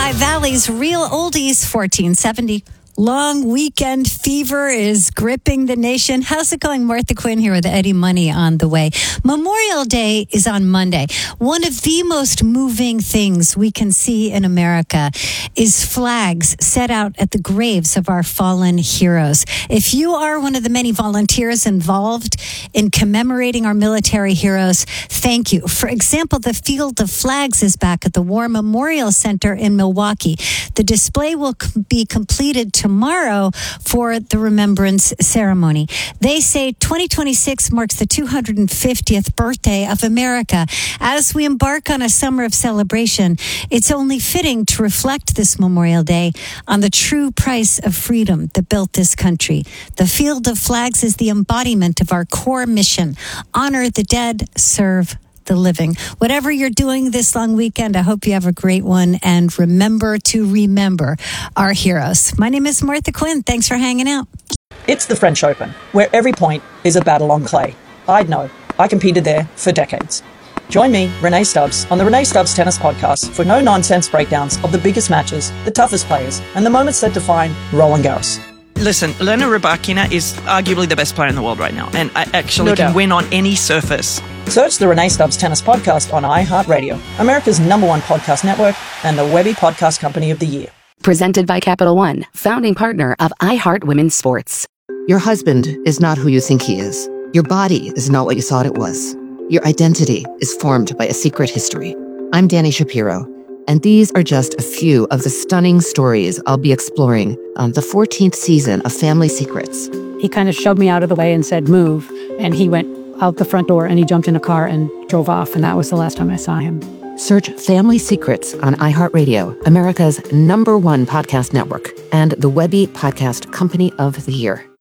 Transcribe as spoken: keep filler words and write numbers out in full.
Lehigh Valley's Real Oldies fourteen seventy. Long weekend fever is gripping the nation. How's it going? Martha Quinn here with Eddie Money on the way. Memorial Day is on Monday. One of the most moving things we can see in America is flags set out at the graves of our fallen heroes. If you are one of the many volunteers involved in commemorating our military heroes, thank you. For example, the Field of Flags is back at the War Memorial Center in Milwaukee. The display will be completed tomorrow for the Remembrance Ceremony. They say twenty twenty-six marks the two hundred fiftieth birthday of America. As we embark on a summer of celebration, it's only fitting to reflect this Memorial Day on the true price of freedom that built this country. The Field of Flags is the embodiment of our core mission: honor the dead, serve the living. Whatever you're doing this long weekend, I hope you have a great one, and remember to remember our heroes. My name is Martha Quinn. Thanks for hanging out. It's the French Open, where every point is a battle on clay. I'd know. I competed there for decades. Join me, Renee Stubbs, on the Renee Stubbs Tennis Podcast for no-nonsense breakdowns of the biggest matches, the toughest players, and the moments that define Roland Garros. Listen, Elena Rybakina is arguably the best player in the world right now, and I actually No can doubt. win on any surface. Search the Renee Stubbs Tennis Podcast on iHeartRadio, America's number one podcast network, and the Webby Podcast Company of the Year. Presented by Capital One, founding partner of iHeart Women's Sports. Your husband is not who you think he is. Your body is not what you thought it was. Your identity is formed by a secret history. I'm Danny Shapiro, and these are just a few of the stunning stories I'll be exploring on the fourteenth season of Family Secrets. He kind of shoved me out of the way and said, move. And he went out the front door and he jumped in a car and drove off. And that was the last time I saw him. Search Family Secrets on iHeartRadio, America's number one podcast network, and the Webby Podcast Company of the Year.